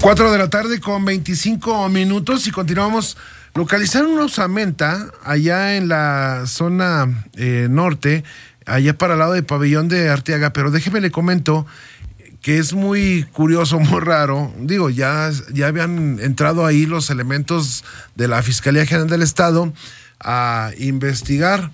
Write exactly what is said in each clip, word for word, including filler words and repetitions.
Cuatro de la tarde con veinticinco minutos y continuamos. Localizaron una osamenta allá en la zona eh, norte, allá para el lado de Pabellón de Arteaga, pero déjeme le comento que es muy curioso, muy raro. Digo, ya, ya habían entrado ahí los elementos de la Fiscalía General del Estado a investigar,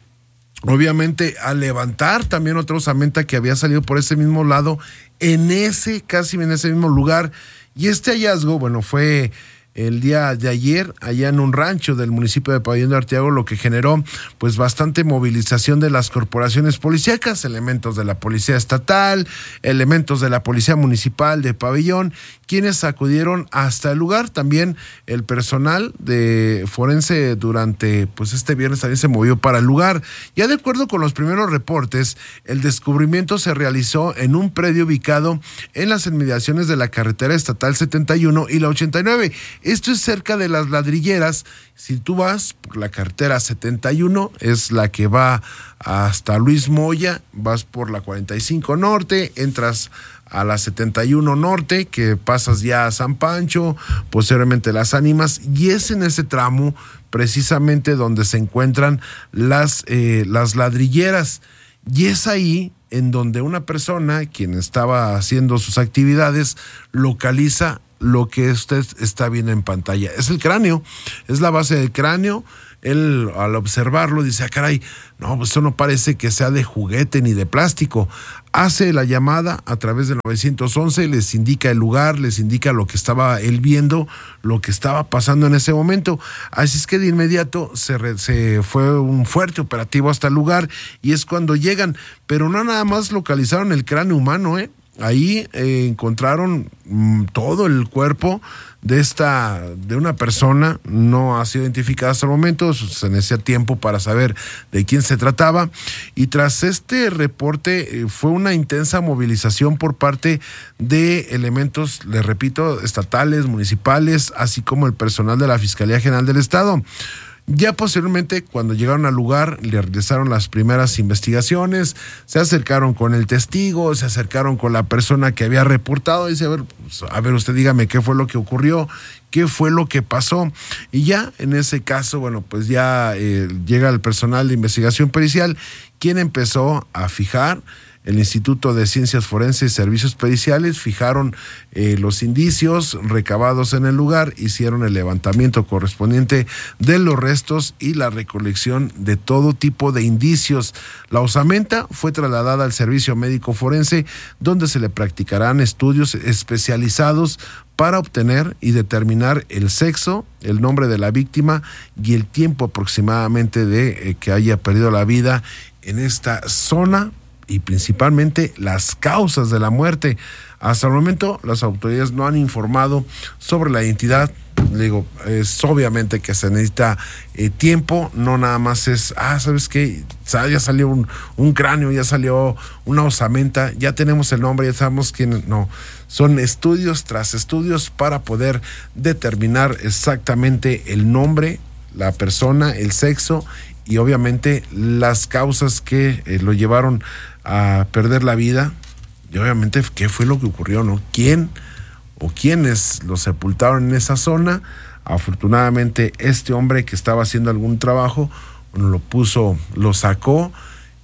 obviamente a levantar también otra osamenta que había salido por ese mismo lado, en ese, casi en ese mismo lugar. Y este hallazgo, bueno, fue el día de ayer allá en un rancho del municipio de Pabellón de Arteaga, lo que generó pues bastante movilización de las corporaciones policíacas, elementos de la Policía Estatal, elementos de la Policía Municipal de Pabellón, quienes acudieron hasta el lugar. También el personal de forense durante pues este viernes también se movió para el lugar. Ya de acuerdo con los primeros reportes, el descubrimiento se realizó en un predio ubicado en las inmediaciones de la carretera estatal setenta y uno y la ochenta y nueve. Esto es cerca de las ladrilleras. Si tú vas por la carretera setenta y uno, es la que va hasta Luis Moya, vas por la cuarenta y cinco norte, entras a la setenta y uno norte, que pasas ya a San Pancho, posteriormente Las Ánimas, y es en ese tramo precisamente donde se encuentran las, eh, las ladrilleras. Y es ahí en donde una persona, quien estaba haciendo sus actividades, localiza lo que usted está viendo en pantalla. Es el cráneo, es la base del cráneo. Él, al observarlo, dice, ah, caray, no, pues esto no parece que sea de juguete ni de plástico. Hace la llamada a través del nueve once, les indica el lugar, les indica lo que estaba él viendo, lo que estaba pasando en ese momento. Así es que de inmediato se, re, se fue un fuerte operativo hasta el lugar, y es cuando llegan. Pero no nada más localizaron el cráneo humano, ¿eh? Ahí eh, encontraron mmm, todo el cuerpo de esta de una persona. No ha sido identificada hasta el momento, se necesita tiempo para saber de quién se trataba. Y tras este reporte eh, fue una intensa movilización por parte de elementos, les repito, estatales, municipales, así como el personal de la Fiscalía General del Estado. Ya posteriormente, cuando llegaron al lugar, le realizaron las primeras investigaciones, se acercaron con el testigo, se acercaron con la persona que había reportado, y dice, a ver, pues, a ver, usted dígame qué fue lo que ocurrió, qué fue lo que pasó. Y ya en ese caso, bueno, pues ya eh, llega el personal de investigación pericial, quien empezó a fijar. El Instituto de Ciencias Forenses y Servicios Periciales fijaron eh, los indicios recabados en el lugar, hicieron el levantamiento correspondiente de los restos y la recolección de todo tipo de indicios. La osamenta fue trasladada al Servicio Médico Forense, donde se le practicarán estudios especializados para obtener y determinar el sexo, el nombre de la víctima y el tiempo aproximadamente de eh, que haya perdido la vida en esta zona, y principalmente las causas de la muerte. Hasta el momento las autoridades no han informado sobre la identidad. Le digo, es obviamente que se necesita eh, tiempo, no nada más es, ah, ¿sabes qué? Ya salió un, un cráneo, ya salió una osamenta, ya tenemos el nombre, ya sabemos quién. No, son estudios tras estudios para poder determinar exactamente el nombre, la persona, el sexo y obviamente las causas que eh, lo llevaron a perder la vida, y obviamente qué fue lo que ocurrió, ¿no? ¿Quién o quiénes lo sepultaron en esa zona? Afortunadamente este hombre que estaba haciendo algún trabajo, bueno, lo puso, lo sacó,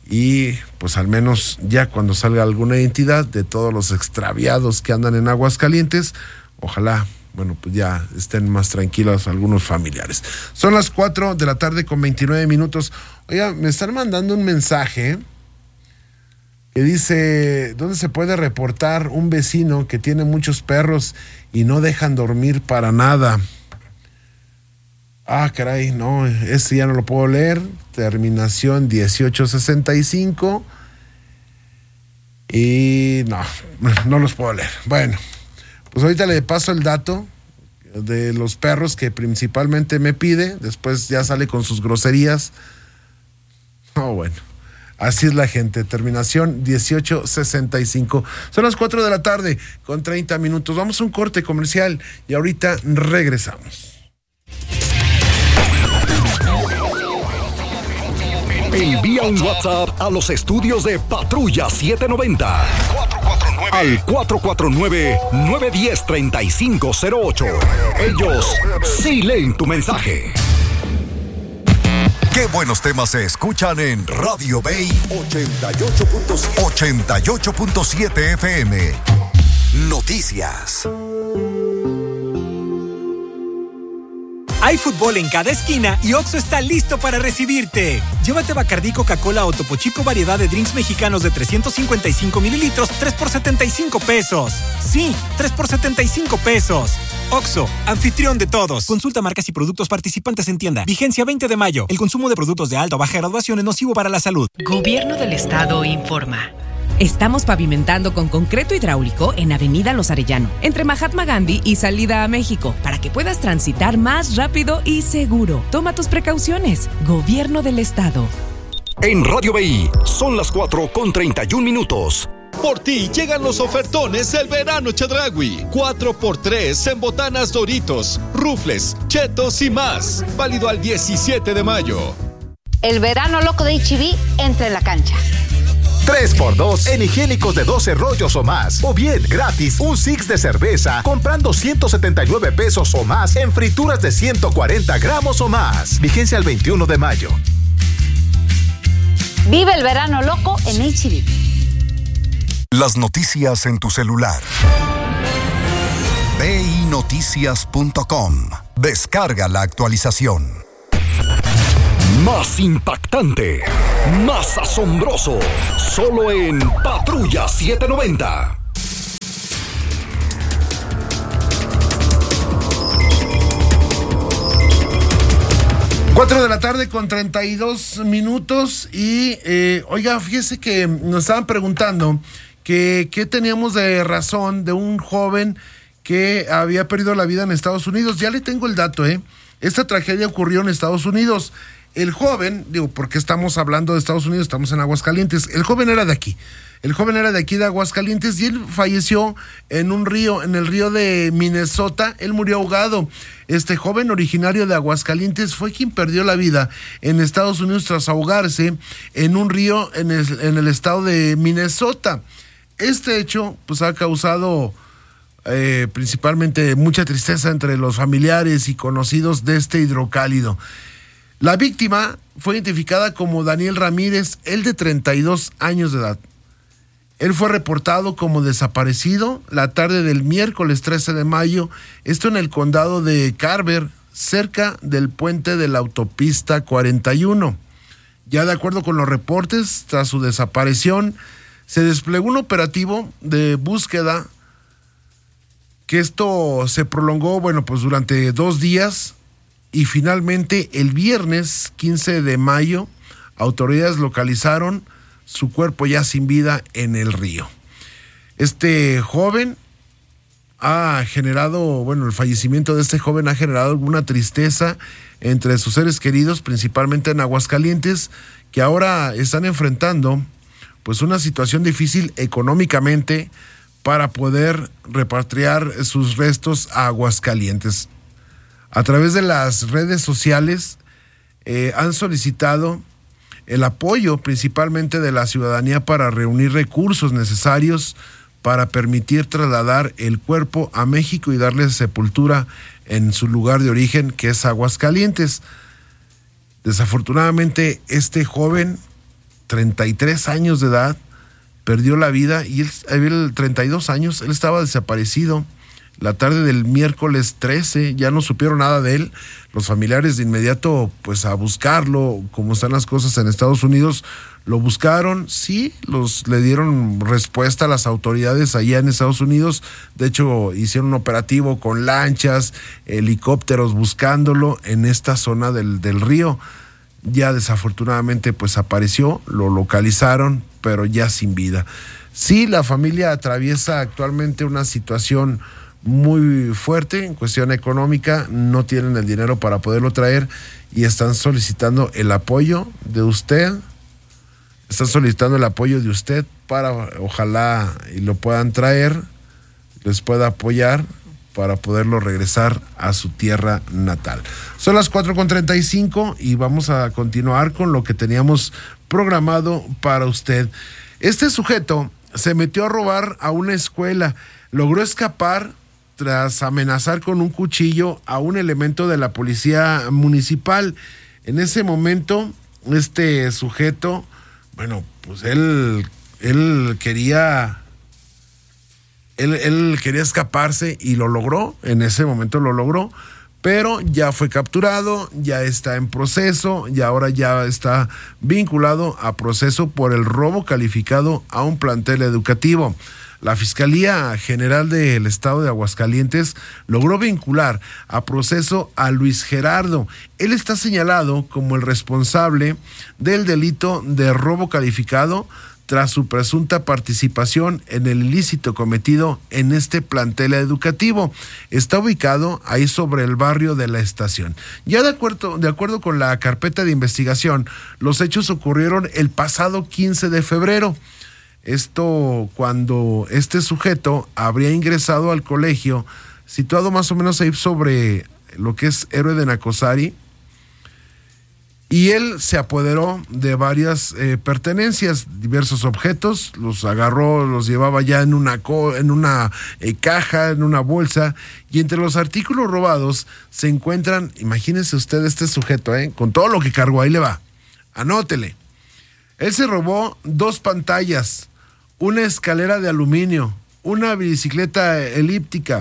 y pues al menos ya cuando salga alguna identidad de todos los extraviados que andan en Aguascalientes, ojalá, bueno, pues ya estén más tranquilos algunos familiares. Son las cuatro de la tarde con veintinueve minutos. Oiga, me están mandando un mensaje que dice, ¿dónde se puede reportar un vecino que tiene muchos perros y no dejan dormir para nada? Ah, caray, no, este ya no lo puedo leer. Terminación dieciocho sesenta y cinco. Y no, no los puedo leer. Bueno, pues ahorita le paso el dato de los perros que principalmente me pide. Después ya sale con sus groserías. Oh, bueno. Así es la gente. Terminación dieciocho sesenta y cinco. Son las cuatro de la tarde con treinta minutos. Vamos a un corte comercial y ahorita regresamos. Envía un WhatsApp a los estudios de Patrulla setecientos noventa al cuatro cuatro nueve, nueve uno cero, tres cinco cero ocho. Ellos sí leen tu mensaje. Qué buenos temas se escuchan en Radio Bay ochenta y ocho punto siete F M. Noticias. Hay fútbol en cada esquina y Oxxo está listo para recibirte. Llévate Bacardí, Coca-Cola o Topo Chico variedad de drinks mexicanos de trescientos cincuenta y cinco mililitros, tres por setenta y cinco pesos. Sí, tres por setenta y cinco pesos. Oxxo, anfitrión de todos. Consulta marcas y productos participantes en tienda. Vigencia veinte de mayo. El consumo de productos de alta o baja graduación es nocivo para la salud. Gobierno del Estado informa. Estamos pavimentando con concreto hidráulico en Avenida Los Arellano, entre Mahatma Gandhi y Salida a México, para que puedas transitar más rápido y seguro. Toma tus precauciones. Gobierno del Estado. En Radio B I son las cuatro con treinta y un minutos. Por ti llegan los ofertones del verano Chedraui. cuatro por tres en botanas Doritos, rufles, chetos y más. Válido al diecisiete de mayo. El verano loco de H E B entra en la cancha. tres por dos en higiénicos de doce rollos o más. O bien, gratis, un six de cerveza comprando ciento setenta y nueve pesos o más en frituras de ciento cuarenta gramos o más. Vigencia el veintiuno de mayo. Vive el verano loco en H E B. Las noticias en tu celular. B I noticias punto com. Descarga la actualización. Más impactante, más asombroso, solo en Patrulla setecientos noventa. Cuatro de la tarde con treinta y dos minutos y, eh, oiga, fíjese que nos estaban preguntando que qué teníamos de razón de un joven que había perdido la vida en Estados Unidos. Ya le tengo el dato, ¿eh? Esta tragedia ocurrió en Estados Unidos. El joven, digo, porque estamos hablando de Estados Unidos, estamos en Aguascalientes, el joven era de aquí. El joven era de aquí de Aguascalientes y él falleció en un río, en el río de Minnesota. Él murió ahogado. Este joven originario de Aguascalientes fue quien perdió la vida en Estados Unidos tras ahogarse en un río en el, en el estado de Minnesota. Este hecho pues ha causado eh, principalmente mucha tristeza entre los familiares y conocidos de este hidrocálido. La víctima fue identificada como Daniel Ramírez, él de treinta y dos años de edad. Él fue reportado como desaparecido la tarde del miércoles trece de mayo, esto en el condado de Carver, cerca del puente de la autopista cuarenta y uno. Ya de acuerdo con los reportes, tras su desaparición, se desplegó un operativo de búsqueda que esto se prolongó, bueno, pues durante dos días y finalmente el viernes quince de mayo, autoridades localizaron su cuerpo ya sin vida en el río. Este joven ha generado, bueno, el fallecimiento de este joven ha generado alguna tristeza entre sus seres queridos, principalmente en Aguascalientes, que ahora están enfrentando pues una situación difícil económicamente para poder repatriar sus restos a Aguascalientes. A través de las redes sociales eh, han solicitado el apoyo principalmente de la ciudadanía para reunir recursos necesarios para permitir trasladar el cuerpo a México y darle sepultura en su lugar de origen, que es Aguascalientes. Desafortunadamente, este joven, treinta y tres años de edad, perdió la vida y él, él treinta y dos años, él estaba desaparecido. La tarde del miércoles trece, ya no supieron nada de él. Los familiares de inmediato, pues a buscarlo, como están las cosas en Estados Unidos, lo buscaron, sí, los le dieron respuesta a las autoridades allá en Estados Unidos. De hecho, hicieron un operativo con lanchas, helicópteros buscándolo en esta zona del, del río. Ya desafortunadamente, pues apareció, lo localizaron, pero ya sin vida. Sí, la familia atraviesa actualmente una situación muy fuerte en cuestión económica, no tienen el dinero para poderlo traer y están solicitando el apoyo de usted, están solicitando el apoyo de usted para ojalá y lo puedan traer, les pueda apoyar para poderlo regresar a su tierra natal. Son las cuatro con treinta y cinco y vamos a continuar con lo que teníamos programado para usted. Este sujeto se metió a robar a una escuela, logró escapar tras amenazar con un cuchillo a un elemento de la policía municipal. En ese momento, este sujeto, bueno, pues él, él quería... Él, él quería escaparse y lo logró, en ese momento lo logró, pero ya fue capturado, ya está en proceso y ahora ya está vinculado a proceso por el robo calificado a un plantel educativo. La Fiscalía General del Estado de Aguascalientes logró vincular a proceso a Luis Gerardo. Él está señalado como el responsable del delito de robo calificado tras su presunta participación en el ilícito cometido en este plantel educativo. Está ubicado ahí sobre el barrio de la Estación. Ya de acuerdo, de acuerdo con la carpeta de investigación, los hechos ocurrieron el pasado quince de febrero. Esto cuando este sujeto habría ingresado al colegio, situado más o menos ahí sobre lo que es Héroe de Nacosari, y él se apoderó de varias eh, pertenencias, diversos objetos, los agarró, los llevaba ya en una, co- en una eh, caja, en una bolsa, y entre los artículos robados se encuentran, imagínense usted este sujeto, eh, con todo lo que cargó, ahí le va, anótele. Él se robó dos pantallas, una escalera de aluminio, una bicicleta elíptica,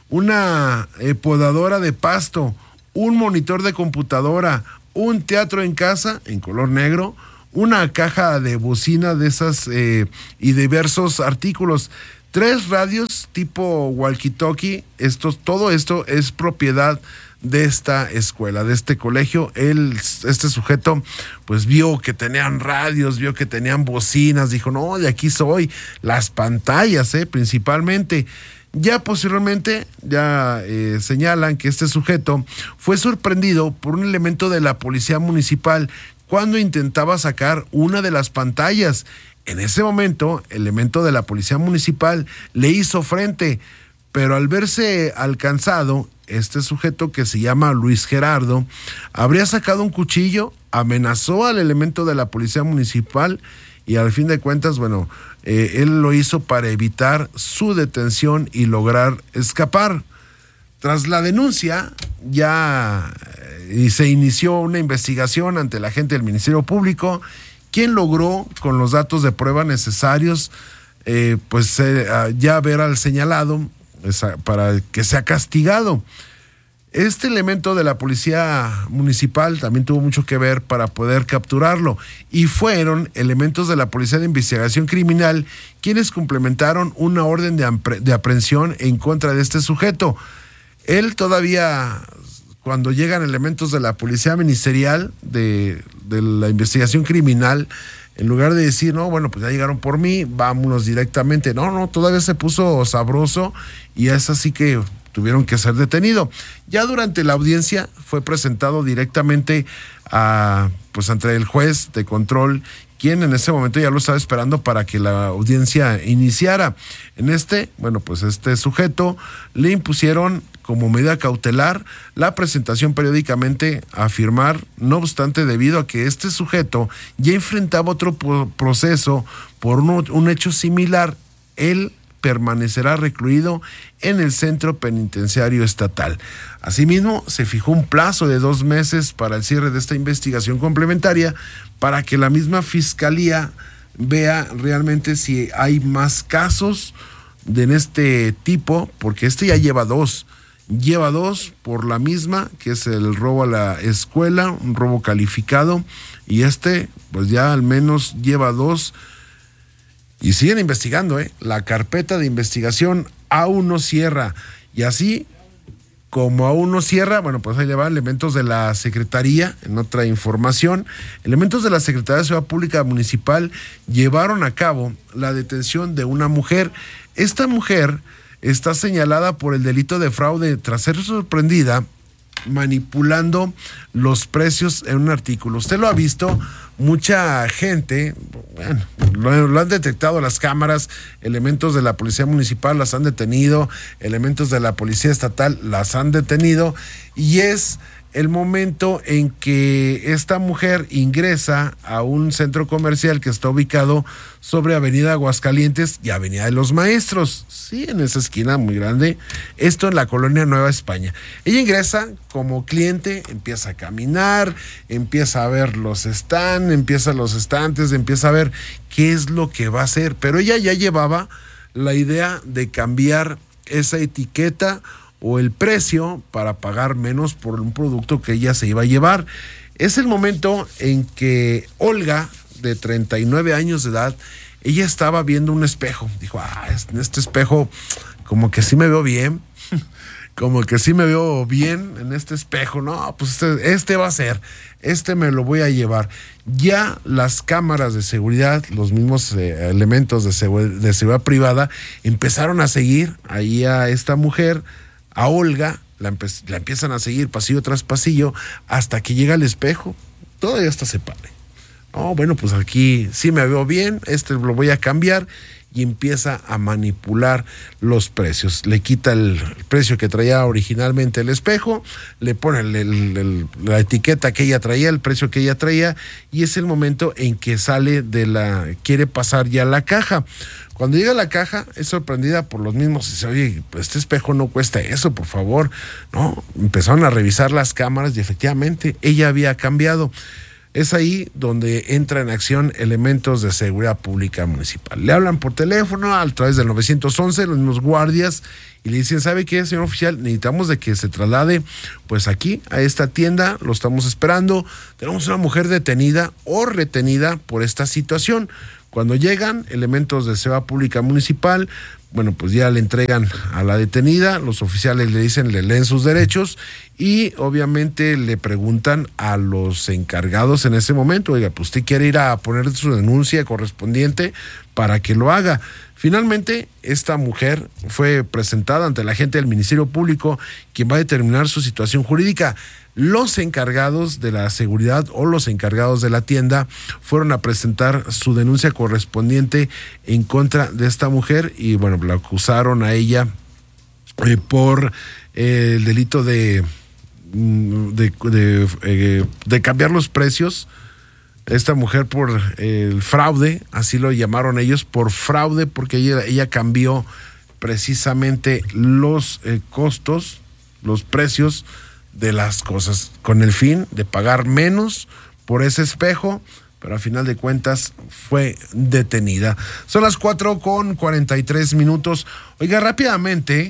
una eh, podadora de pasto, un monitor de computadora, un teatro en casa en color negro, una caja de bocina de esas eh, y diversos artículos, tres radios tipo walkie-talkie. Estos, todo esto es propiedad de esta escuela, de este colegio. Él, este sujeto, pues vio que tenían radios, vio que tenían bocinas, dijo, no, de aquí soy, las pantallas, eh, principalmente. Ya posteriormente, ya eh, señalan que este sujeto fue sorprendido por un elemento de la policía municipal cuando intentaba sacar una de las pantallas. En ese momento, el elemento de la policía municipal le hizo frente, pero al verse alcanzado, este sujeto que se llama Luis Gerardo, habría sacado un cuchillo, amenazó al elemento de la policía municipal y al fin de cuentas, bueno, eh, él lo hizo para evitar su detención y lograr escapar. Tras la denuncia, ya eh, se inició una investigación ante la gente del Ministerio Público, quien logró, con los datos de prueba necesarios, eh, pues eh, ya ver al señalado esa, para que sea castigado. Este elemento de la policía municipal también tuvo mucho que ver para poder capturarlo, y fueron elementos de la Policía de Investigación Criminal quienes complementaron una orden de, apre- de aprehensión en contra de este sujeto. Él todavía, cuando llegan elementos de la Policía Ministerial de, de la Investigación Criminal, en lugar de decir, no, bueno, pues ya llegaron por mí, vámonos directamente, no, no, todavía se puso sabroso y es así que tuvieron que ser detenido. Ya durante la audiencia fue presentado directamente a, pues ante el juez de control, quien en ese momento ya lo estaba esperando para que la audiencia iniciara. En este, bueno, pues este sujeto le impusieron como medida cautelar la presentación periódicamente a firmar, no obstante, debido a que este sujeto ya enfrentaba otro proceso por un, un hecho similar, él permanecerá recluido en el Centro Penitenciario Estatal. Asimismo, se fijó un plazo de dos meses para el cierre de esta investigación complementaria para que la misma Fiscalía vea realmente si hay más casos de este tipo, porque este ya lleva dos. Lleva dos por la misma, que es el robo a la escuela, un robo calificado, y este, pues ya al menos lleva dos. Y siguen investigando, ¿eh? La carpeta de investigación aún no cierra. Y así como aún no cierra, bueno, pues ahí le van elementos de la Secretaría, en otra información. Elementos de la Secretaría de Seguridad Pública Municipal llevaron a cabo la detención de una mujer. Esta mujer está señalada por el delito de fraude tras ser sorprendida manipulando los precios en un artículo. Usted lo ha visto, mucha gente, bueno, lo, lo han detectado las cámaras, elementos de la policía municipal las han detenido, elementos de la policía estatal las han detenido, y es el momento en que esta mujer ingresa a un centro comercial que está ubicado sobre Avenida Aguascalientes y Avenida de los Maestros, sí, en esa esquina muy grande, esto en la colonia Nueva España. Ella ingresa como cliente, empieza a caminar, empieza a ver los stands, empieza los estantes, empieza a ver qué es lo que va a hacer, pero ella ya llevaba la idea de cambiar esa etiqueta o el precio para pagar menos por un producto que ella se iba a llevar. Es el momento en que Olga, de treinta y nueve años de edad, ella estaba viendo un espejo. Dijo, ah, en este espejo como que sí me veo bien, como que sí me veo bien en este espejo. No, pues este, este va a ser, este me lo voy a llevar. Ya las cámaras de seguridad, los mismos eh, elementos de, segu- de seguridad privada, empezaron a seguir ahí a esta mujer, a Olga, la, empe- la empiezan a seguir pasillo tras pasillo hasta que llega al espejo. Todavía hasta se pare. Oh, bueno, pues aquí sí me veo bien, este lo voy a cambiar, y empieza a manipular los precios. Le quita el precio que traía originalmente el espejo, le pone el, el, el, la etiqueta que ella traía, el precio que ella traía, y es el momento en que sale de la, quiere pasar ya a la caja. Cuando llega a la caja, es sorprendida por los mismos. Dice, oye, pues este espejo no cuesta eso, por favor. No, empezaron a revisar las cámaras y efectivamente ella había cambiado. Es ahí donde entra en acción elementos de seguridad pública municipal. Le hablan por teléfono a través del nueve once, los mismos guardias, y le dicen, ¿sabe qué, señor oficial? Necesitamos de que se traslade pues aquí a esta tienda, lo estamos esperando. Tenemos una mujer detenida o retenida por esta situación. Cuando llegan elementos de seguridad pública municipal, bueno, pues ya le entregan a la detenida, los oficiales le dicen, le leen sus derechos y obviamente le preguntan a los encargados en ese momento, oiga, pues usted quiere ir a poner su denuncia correspondiente para que lo haga. Finalmente, esta mujer fue presentada ante la agente del Ministerio Público, quien va a determinar su situación jurídica. Los encargados de la seguridad o los encargados de la tienda fueron a presentar su denuncia correspondiente en contra de esta mujer y bueno, la acusaron a ella eh, por eh, el delito de, de, de, eh, de cambiar los precios. Esta mujer por eh, el fraude, así lo llamaron ellos, por fraude, porque ella, ella cambió precisamente los eh, costos, los precios de las cosas, con el fin de pagar menos por ese espejo, pero al final de cuentas fue detenida. Son las cuatro con cuarenta y tres minutos. Oiga, rápidamente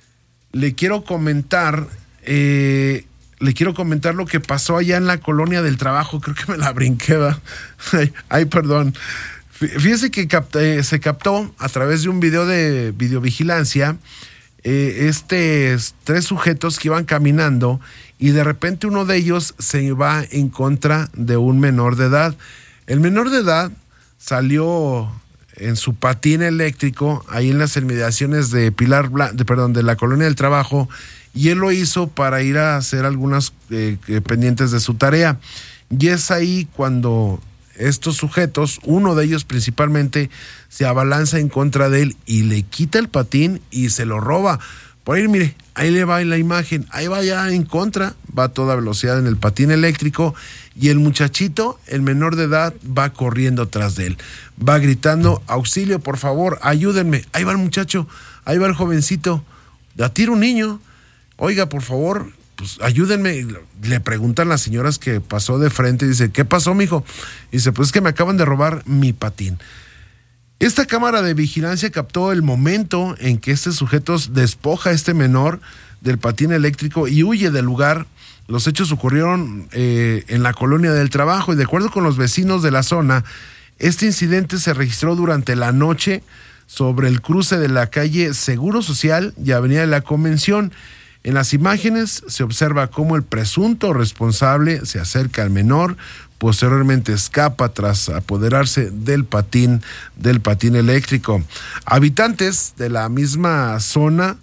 le quiero comentar, eh, le quiero comentar lo que pasó allá en la Colonia del Trabajo. Creo que me la brinqué, ¿verdad? Ay, ay, perdón. Fíjese que capté, se captó a través de un video de videovigilancia Eh, estos tres sujetos que iban caminando y de repente uno de ellos se va en contra de un menor de edad. El menor de edad salió en su patín eléctrico ahí en las inmediaciones de Pilar Bla- de, perdón, de la Colonia del Trabajo, y él lo hizo para ir a hacer algunas eh, pendientes de su tarea. Y es ahí cuando estos sujetos, uno de ellos principalmente, se abalanza en contra de él y le quita el patín y se lo roba. Por ahí, mire, ahí le va en la imagen, ahí va ya en contra, va a toda velocidad en el patín eléctrico y el muchachito, el menor de edad, va corriendo tras de él. Va gritando, auxilio, por favor, ayúdenme. Ahí va el muchacho, ahí va el jovencito, da tiro un niño. Oiga, por favor, pues ayúdenme. Le preguntan las señoras que pasó de frente y dice, ¿qué pasó, mijo? Y dice, pues es que me acaban de robar mi patín. Esta cámara de vigilancia captó el momento en que este sujeto despoja a este menor del patín eléctrico y huye del lugar. Los hechos ocurrieron eh, en la Colonia del Trabajo y de acuerdo con los vecinos de la zona, este incidente se registró durante la noche sobre el cruce de la calle Seguro Social y Avenida de la Convención. En las imágenes se observa cómo el presunto responsable se acerca al menor, posteriormente escapa tras apoderarse del patín, del patín eléctrico. Habitantes de la misma zona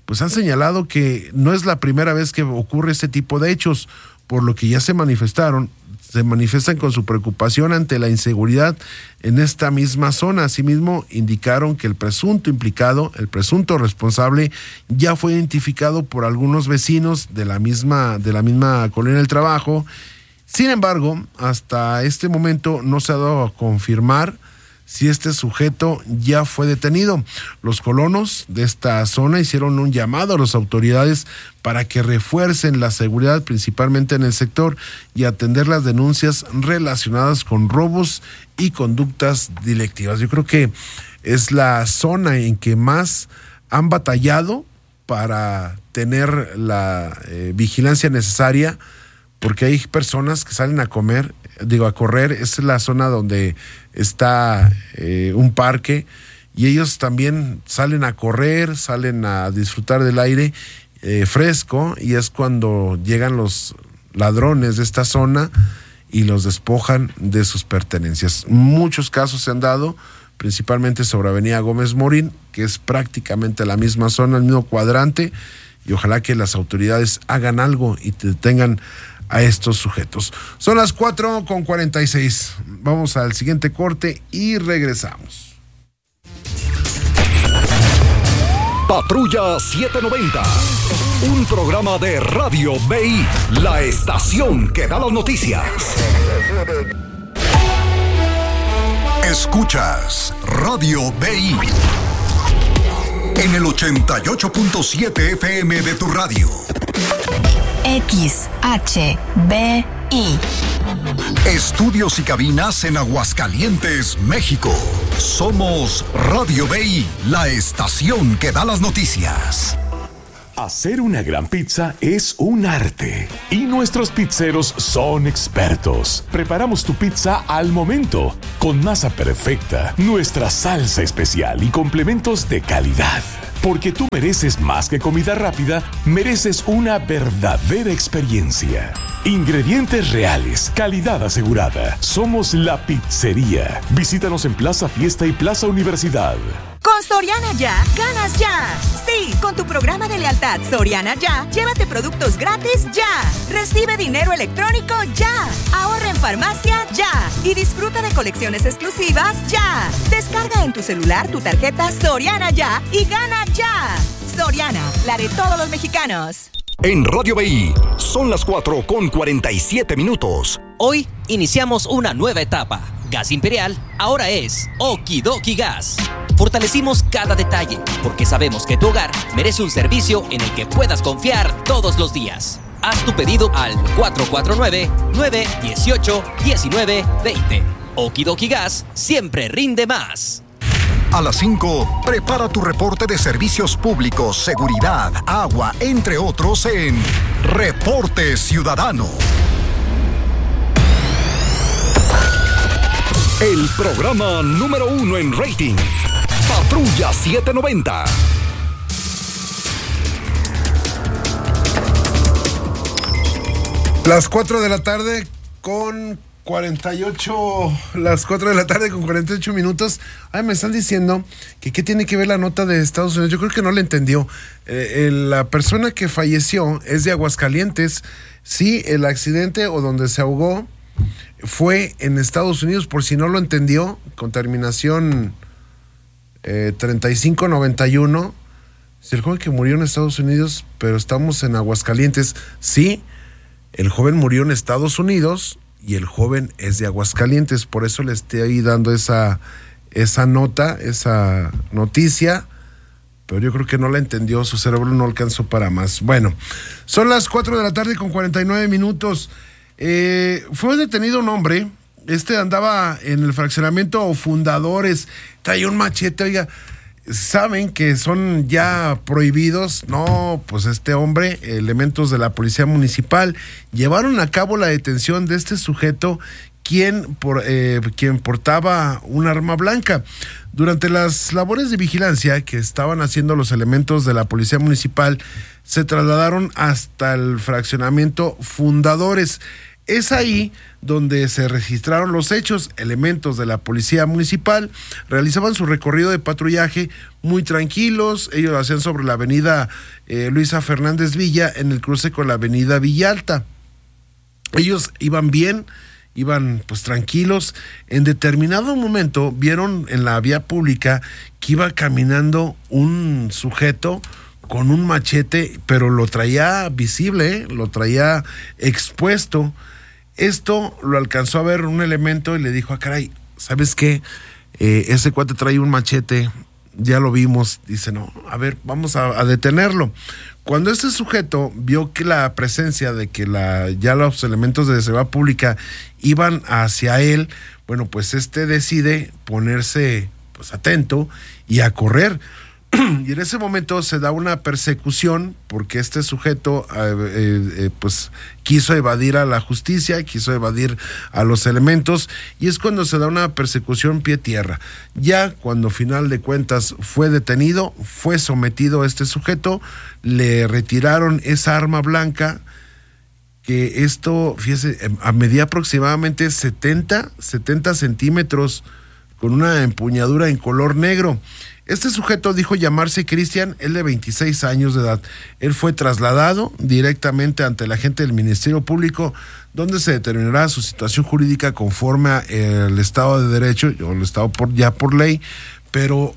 pues han señalado que no es la primera vez que ocurre este tipo de hechos, por lo que ya se manifestaron, se manifiestan con su preocupación ante la inseguridad en esta misma zona. Asimismo, indicaron que el presunto implicado, el presunto responsable, ya fue identificado por algunos vecinos de la misma, de la misma Colonia del Trabajo. Sin embargo, hasta este momento no se ha dado a confirmar si este sujeto ya fue detenido. Los colonos de esta zona hicieron un llamado a las autoridades para que refuercen la seguridad, principalmente en el sector, y atender las denuncias relacionadas con robos y conductas delictivas. Yo creo que es la zona en que más han batallado para tener la eh, vigilancia necesaria, porque hay personas que salen a comer, digo, a correr. Es la zona donde está eh, un parque, y ellos también salen a correr, salen a disfrutar del aire eh, fresco, y es cuando llegan los ladrones de esta zona y los despojan de sus pertenencias. Muchos casos se han dado, principalmente sobre Avenida Gómez Morín, que es prácticamente la misma zona, el mismo cuadrante, y ojalá que las autoridades hagan algo y detengan a estos sujetos. Son las cuatro con cuarenta y seis. Vamos al siguiente corte y regresamos. Patrulla setecientos noventa, un programa de Radio B I, la estación que da las noticias. Escuchas Radio B I en el ochenta y ocho punto siete F M de tu radio. X H B I. Estudios y cabinas en Aguascalientes, México. Somos Radio B I, la estación que da las noticias. Hacer una gran pizza es un arte y nuestros pizzeros son expertos. Preparamos tu pizza al momento, con masa perfecta, nuestra salsa especial y complementos de calidad. Porque tú mereces más que comida rápida, mereces una verdadera experiencia. Ingredientes reales, calidad asegurada. Somos la pizzería. Visítanos en Plaza Fiesta y Plaza Universidad. Con Soriana Ya, ganas ya. Sí, con tu programa de lealtad Soriana Ya, llévate productos gratis ya. Recibe dinero electrónico ya. Ahorra en farmacia ya. Y disfruta de colecciones exclusivas ya. Descarga en tu celular tu tarjeta Soriana Ya y gana ya. Soriana, la de todos los mexicanos. En Radio B I son las cuatro con cuarenta y siete minutos. Hoy iniciamos una nueva etapa. Gas Imperial ahora es Okidoki Gas. Fortalecimos cada detalle porque sabemos que tu hogar merece un servicio en el que puedas confiar todos los días. Haz tu pedido al cuatro cuatro nueve, nueve uno ocho, uno nueve dos cero. Okidoki Gas siempre rinde más. A las cinco, prepara tu reporte de servicios públicos, seguridad, agua, entre otros en Reporte Ciudadano. El programa número uno en rating. Patrulla setecientos noventa. Las cuatro de la tarde con cuarenta y ocho, las cuatro de la tarde con cuarenta y ocho minutos. Ay, me están diciendo que qué tiene que ver la nota de Estados Unidos. Yo creo que no la entendió. Eh, eh, la persona que falleció es de Aguascalientes. Sí, el accidente o donde se ahogó fue en Estados Unidos, por si no lo entendió, con terminación eh, treinta y cinco noventa y uno. Es el joven que murió en Estados Unidos, pero estamos en Aguascalientes. Sí, el joven murió en Estados Unidos y el joven es de Aguascalientes, por eso le estoy dando esa, esa nota, esa noticia, pero yo creo que no la entendió, su cerebro no alcanzó para más. Bueno, son las cuatro de la tarde con cuarenta y nueve minutos. Eh, fue detenido un hombre, este andaba en el fraccionamiento Fundadores, traía un machete, oiga, saben que son ya prohibidos. No, pues este hombre, elementos de la policía municipal llevaron a cabo la detención de este sujeto, quien, por, eh, quien portaba un arma blanca. Durante las labores de vigilancia que estaban haciendo los elementos de la policía municipal, se trasladaron hasta el fraccionamiento Fundadores. Es ahí donde se registraron los hechos. Elementos de la policía municipal realizaban su recorrido de patrullaje muy tranquilos. Ellos lo hacían sobre la avenida eh, Luisa Fernández Villa, en el cruce con la avenida Villalta. Ellos iban bien, iban pues tranquilos. En determinado momento vieron en la vía pública que iba caminando un sujeto con un machete, pero lo traía visible, ¿eh? Lo traía expuesto. Esto lo alcanzó a ver un elemento y le dijo, ah, caray, ¿sabes qué? Eh, ese cuate trae un machete, ya lo vimos. Dice, no, a ver, vamos a, a detenerlo. Cuando este sujeto vio que la presencia de que la, ya los elementos de seguridad pública iban hacia él, bueno, pues este decide ponerse pues atento y a correr. Y en ese momento se da una persecución porque este sujeto eh, eh, eh, pues quiso evadir a la justicia, quiso evadir a los elementos, y es cuando se da una persecución pie tierra. Ya cuando final de cuentas fue detenido, fue sometido a este sujeto, le retiraron esa arma blanca, que esto, fíjese, a medía aproximadamente setenta centímetros, con una empuñadura en color negro. Este sujeto dijo llamarse Cristian, él de veintiséis años de edad. Él fue trasladado directamente ante el agente del Ministerio Público, donde se determinará su situación jurídica conforme al Estado de Derecho, o el Estado por, ya por ley. Pero,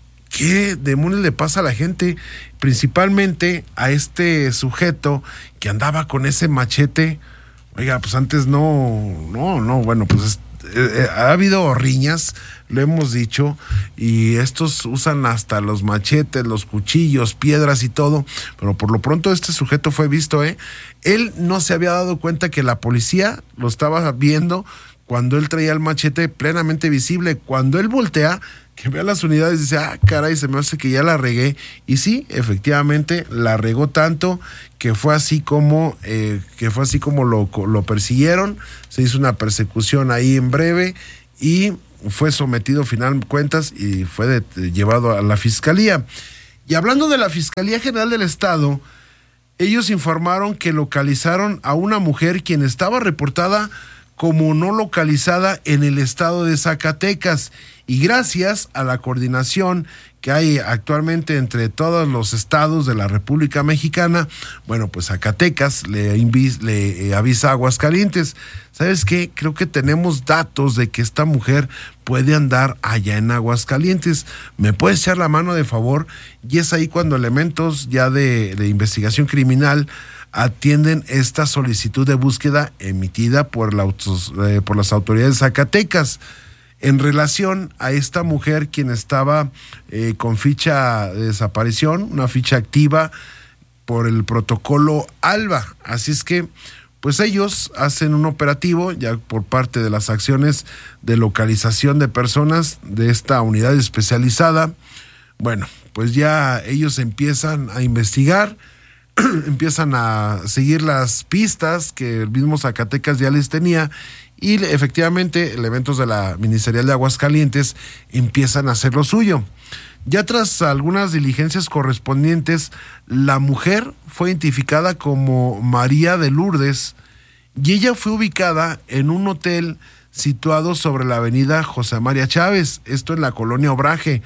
¿qué demonios le pasa a la gente? Principalmente a este sujeto que andaba con ese machete. Oiga, pues antes no, no, no, bueno, pues es, eh, ha habido riñas, lo hemos dicho, y estos usan hasta los machetes, los cuchillos, piedras y todo, pero por lo pronto este sujeto fue visto, ¿eh? Él no se había dado cuenta que la policía lo estaba viendo cuando él traía el machete plenamente visible. Cuando él voltea, que vea las unidades, dice, ah, caray, se me hace que ya la regué. Y sí, efectivamente, la regó tanto que fue así como, eh, que fue así como lo, lo persiguieron. Se hizo una persecución ahí en breve y fue sometido a final de cuentas y fue de, llevado a la fiscalía. Y hablando de la Fiscalía General del Estado, ellos informaron que localizaron a una mujer quien estaba reportada como no localizada en el estado de Zacatecas, y gracias a la coordinación que hay actualmente entre todos los estados de la República Mexicana, bueno, pues Zacatecas le, invis, le eh, avisa a Aguascalientes. ¿Sabes qué? Creo que tenemos datos de que esta mujer puede andar allá en Aguascalientes. ¿Me puedes echar la mano de favor? Y es ahí cuando elementos ya de, de investigación criminal atienden esta solicitud de búsqueda emitida por, la, eh, por las autoridades de Zacatecas en relación a esta mujer quien estaba eh, con ficha de desaparición, una ficha activa por el protocolo ALBA. Así es que pues ellos hacen un operativo ya por parte de las acciones de localización de personas de esta unidad especializada. Bueno, pues ya ellos empiezan a investigar, empiezan a seguir las pistas que el mismo Zacatecas ya les tenía, y efectivamente elementos de la Ministerial de Aguascalientes empiezan a hacer lo suyo. Ya tras algunas diligencias correspondientes, la mujer fue identificada como María de Lourdes y ella fue ubicada en un hotel situado sobre la avenida José María Chávez, esto en la colonia Obraje.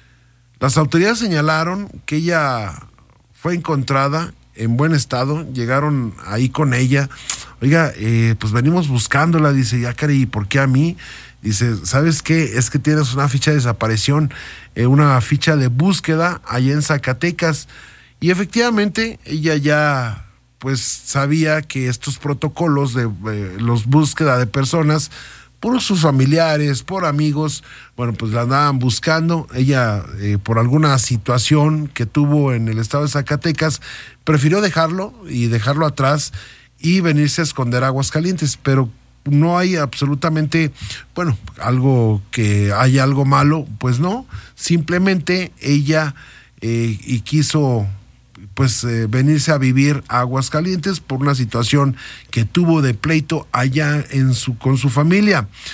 Las autoridades señalaron que ella fue encontrada en buen estado, llegaron ahí con ella. Oiga, eh, pues venimos buscándola, dice, ya caray, ¿y por qué a mí? Dice, ¿sabes qué? Es que tienes una ficha de desaparición, eh, una ficha de búsqueda allá en Zacatecas. Y efectivamente, ella ya pues sabía que estos protocolos de eh, los búsqueda de personas, por sus familiares, por amigos, bueno, pues la andaban buscando. Ella, eh, por alguna situación que tuvo en el estado de Zacatecas, prefirió dejarlo y dejarlo atrás y venirse a esconder a Aguascalientes, pero no hay absolutamente, bueno, algo que haya algo malo, pues no, simplemente ella eh, y quiso pues eh, venirse a vivir a Aguascalientes por una situación que tuvo de pleito allá en su, con su familia.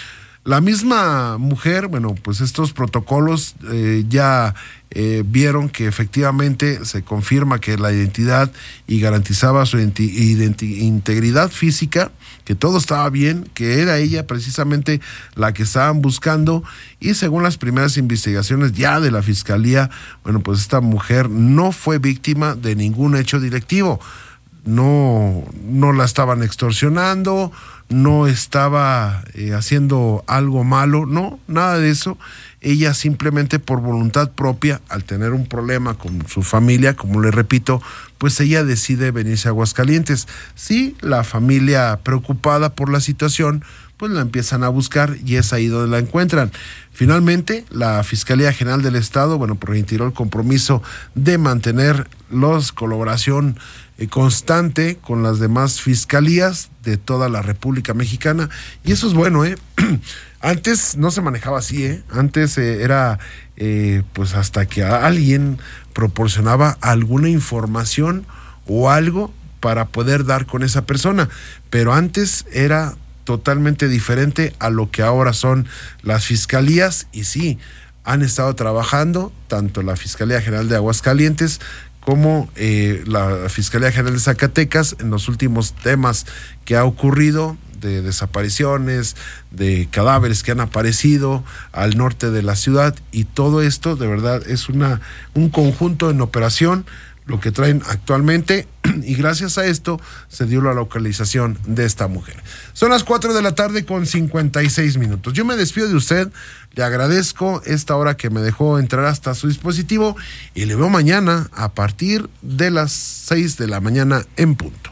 La misma mujer, bueno, pues estos protocolos eh, ya eh, vieron que efectivamente se confirma que la identidad y garantizaba su identi- identi- integridad física, que todo estaba bien, que era ella precisamente la que estaban buscando, y según las primeras investigaciones ya de la fiscalía, bueno, pues esta mujer no fue víctima de ningún hecho delictivo. No, no la estaban extorsionando, no estaba eh, haciendo algo malo, no, nada de eso. Ella simplemente por voluntad propia, al tener un problema con su familia, como le repito, pues ella decide venirse a Aguascalientes. Sí, la familia preocupada por la situación, pues la empiezan a buscar y es ahí donde la encuentran. Finalmente, la Fiscalía General del Estado, bueno, pues reiteró el compromiso de mantener la colaboración eh, constante con las demás fiscalías de toda la República Mexicana, y eso es bueno, ¿eh? Antes no se manejaba así, ¿eh? Antes eh, era, eh, pues hasta que alguien proporcionaba alguna información o algo para poder dar con esa persona, pero antes era totalmente diferente a lo que ahora son las fiscalías, y sí, han estado trabajando tanto la Fiscalía General de Aguascalientes como eh, la Fiscalía General de Zacatecas en los últimos temas que ha ocurrido de desapariciones, de cadáveres que han aparecido al norte de la ciudad, y todo esto de verdad es una un conjunto en operación lo que traen actualmente, y gracias a esto se dio la localización de esta mujer. Son las cuatro de la tarde con cincuenta y seis minutos. Yo me despido de usted, le agradezco esta hora que me dejó entrar hasta su dispositivo, y le veo mañana a partir de las seis de la mañana en punto.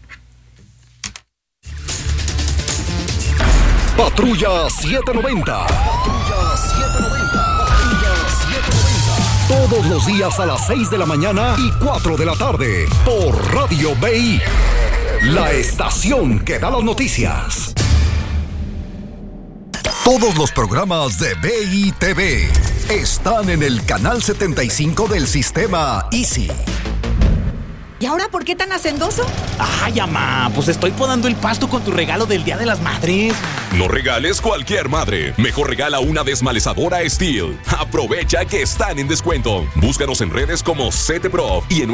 Patrulla setecientos noventa. Patrulla setecientos noventa. Patrulla setecientos noventa. Todos los días a las seis de la mañana y cuatro de la tarde por Radio B I, la estación que da las noticias. Todos los programas de B I T V están en el canal setenta y cinco del sistema Easy. ¿Y ahora por qué tan hacendoso? Ay, mamá, pues estoy podando el pasto con tu regalo del Día de las Madres. No regales cualquier madre. Mejor regala una desmalezadora Steel. Aprovecha que están en descuento. Búscanos en redes como CETEPROF y en